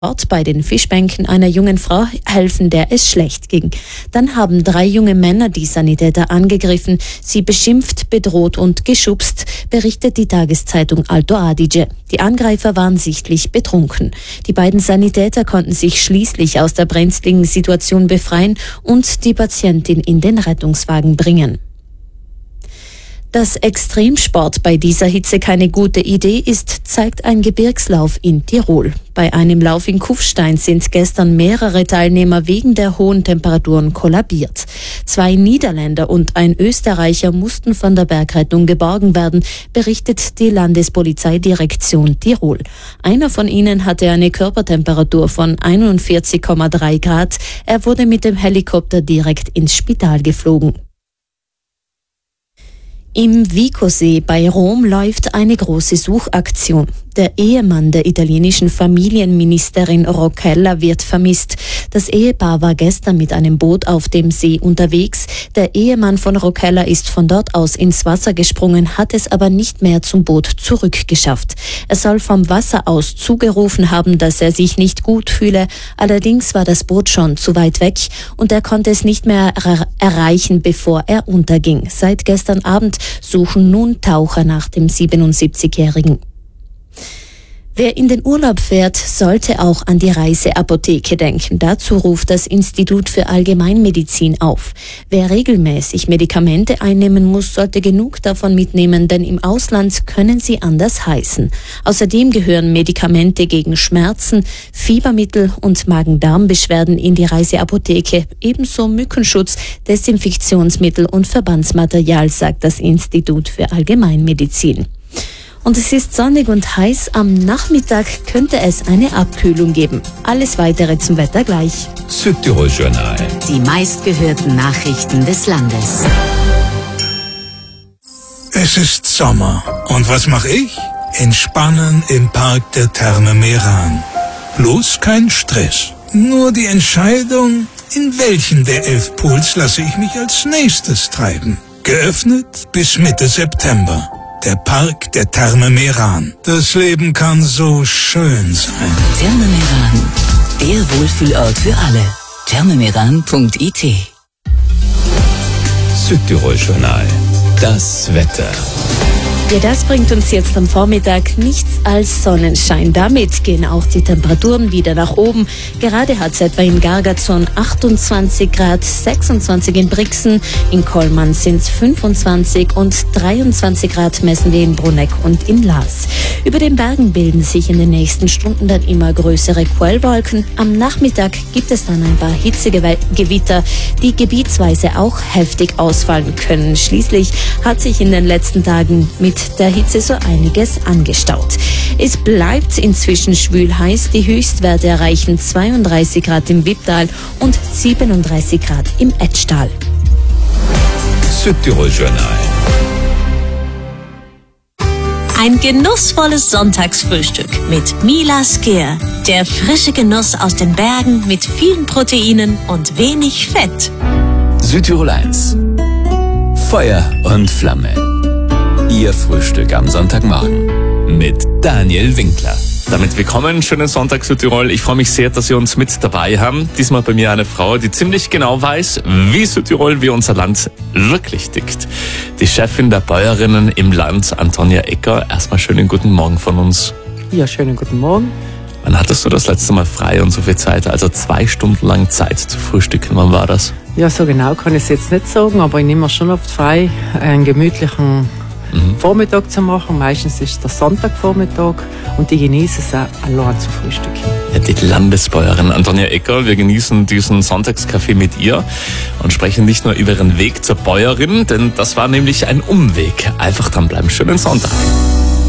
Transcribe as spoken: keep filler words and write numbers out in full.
Ort bei den Fischbänken einer jungen Frau helfen, der es schlecht ging. Dann haben drei junge Männer die Sanitäter angegriffen, sie beschimpft, bedroht und geschubst, berichtet die Tageszeitung Alto Adige. Die Angreifer waren sichtlich betrunken. Die beiden Sanitäter konnten sich schließlich aus der brenzligen Situation befreien und die Patientin in den Rettungswagen bringen. Dass Extremsport bei dieser Hitze keine gute Idee ist, zeigt ein Gebirgslauf in Tirol. Bei einem Lauf in Kufstein sind gestern mehrere Teilnehmer wegen der hohen Temperaturen kollabiert. Zwei Niederländer und ein Österreicher mussten von der Bergrettung geborgen werden, berichtet die Landespolizeidirektion Tirol. Einer von ihnen hatte eine Körpertemperatur von einundvierzig Komma drei Grad. Er wurde mit dem Helikopter direkt ins Spital geflogen. Im Vicosee bei Rom läuft eine große Suchaktion. Der Ehemann der italienischen Familienministerin Roccella wird vermisst. Das Ehepaar war gestern mit einem Boot auf dem See unterwegs. Der Ehemann von Roccella ist von dort aus ins Wasser gesprungen, hat es aber nicht mehr zum Boot zurückgeschafft. Er soll vom Wasser aus zugerufen haben, dass er sich nicht gut fühle. Allerdings war das Boot schon zu weit weg und er konnte es nicht mehr er- erreichen, bevor er unterging. Seit gestern Abend suchen nun Taucher nach dem siebenundsiebzigjährigen. Wer in den Urlaub fährt, sollte auch an die Reiseapotheke denken. Dazu ruft das Institut für Allgemeinmedizin auf. Wer regelmäßig Medikamente einnehmen muss, sollte genug davon mitnehmen, denn im Ausland können sie anders heißen. Außerdem gehören Medikamente gegen Schmerzen, Fiebermittel und Magen-Darm-Beschwerden in die Reiseapotheke. Ebenso Mückenschutz, Desinfektionsmittel und Verbandsmaterial, sagt das Institut für Allgemeinmedizin. Und es ist sonnig und heiß. Am Nachmittag könnte es eine Abkühlung geben. Alles Weitere zum Wetter gleich. Südtirol Journal. Die meistgehörten Nachrichten des Landes. Es ist Sommer. Und was mache ich? Entspannen im Park der Therme Meran. Bloß kein Stress. Nur die Entscheidung, in welchen der elf Pools lasse ich mich als nächstes treiben. Geöffnet bis Mitte September. Der Park der Therme Meran. Das Leben kann so schön sein. Therme Meran, der Wohlfühlort für alle. thermemeran punkt i t. Südtirol Journal. Das Wetter. Ja, das bringt uns jetzt am Vormittag nichts als Sonnenschein. Damit gehen auch die Temperaturen wieder nach oben. Gerade hat es etwa in Gargazon achtundzwanzig Grad, sechsundzwanzig in Brixen, in Kollmann sind es fünfundzwanzig und dreiundzwanzig Grad messen wir in Bruneck und in Laas. Über den Bergen bilden sich in den nächsten Stunden dann immer größere Quellwolken. Am Nachmittag gibt es dann ein paar Hitzegewitter, die gebietsweise auch heftig ausfallen können. Schließlich hat sich in den letzten Tagen mit der Hitze so einiges angestaut. Es bleibt inzwischen schwül heiß. Die Höchstwerte erreichen zweiunddreißig Grad im Wipptal und siebenunddreißig Grad im Etschtal. Südtirol Journal. Ein genussvolles Sonntagsfrühstück mit Milas Gear. Der frische Genuss aus den Bergen mit vielen Proteinen und wenig Fett. Südtirol eins. Feuer und Flamme. Ihr Frühstück am Sonntagmorgen mit Daniel Winkler. Damit willkommen, schönen Sonntag Südtirol. Ich freue mich sehr, dass Sie uns mit dabei haben. Diesmal bei mir eine Frau, die ziemlich genau weiß, wie Südtirol, wie unser Land wirklich tickt. Die Chefin der Bäuerinnen im Land, Antonia Ecker. Erstmal schönen guten Morgen von uns. Ja, schönen guten Morgen. Wann hattest du das letzte Mal frei und so viel Zeit? Also zwei Stunden lang Zeit zu frühstücken. Wann war das? Ja, so genau kann ich es jetzt nicht sagen, aber ich nehme mir schon oft frei, einen gemütlichen Mhm. Vormittag zu machen. Meistens ist der Sonntagvormittag und ich genieße es auch, allein zu frühstücken. Ja, die Landesbäuerin Antonia Ecker, wir genießen diesen Sonntagskaffee mit ihr und sprechen nicht nur über ihren Weg zur Bäuerin, denn das war nämlich ein Umweg. Einfach dranbleiben. Schönen Sonntag.